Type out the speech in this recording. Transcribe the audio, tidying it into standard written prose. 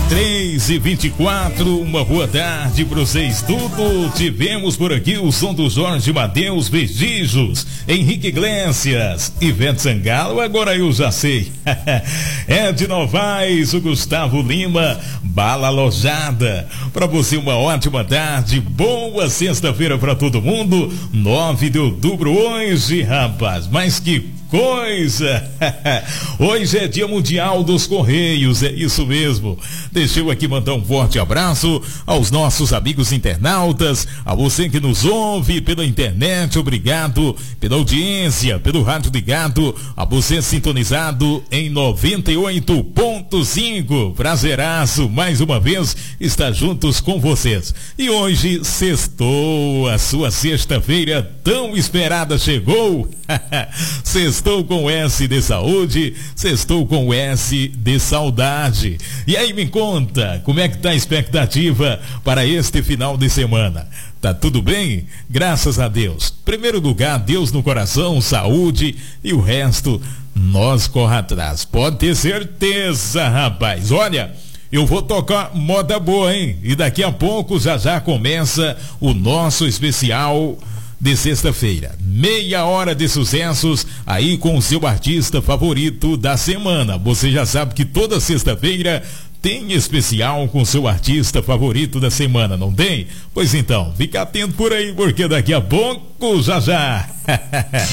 3h24, uma boa tarde para vocês tudo. Tivemos por aqui o som do Jorge Mateus, Vestígios, Henrique Iglesias, Ivete Sangalo, agora eu já sei. Ed Novaes, o Gustavo Lima, Bala Lojada. Para você uma ótima tarde, boa sexta-feira para todo mundo. 9 de outubro hoje, rapaz, mas que coisa! Hoje é Dia Mundial dos Correios, é isso mesmo. Deixa eu aqui mandar um forte abraço aos nossos amigos internautas, a você que nos ouve pela internet, obrigado pela audiência, pelo rádio ligado, a você sintonizado em 98.5. Prazeraço, mais uma vez, estar juntos com vocês. E hoje, sextou, a sua sexta-feira tão esperada chegou. Sextou com S de saúde, sextou com S de saudade. E aí me conta, como é que tá a expectativa para este final de semana? Tá tudo bem? Graças a Deus. Primeiro lugar, Deus no coração, saúde e o resto nós corre atrás. Pode ter certeza, rapaz. Olha, eu vou tocar moda boa, hein? E daqui a pouco já começa o nosso especial de sexta-feira, meia hora de sucessos aí com o seu artista favorito da semana. Você já sabe que toda sexta-feira tem especial com o seu artista favorito da semana, não tem? Pois então, fica atento por aí, porque daqui a pouco já.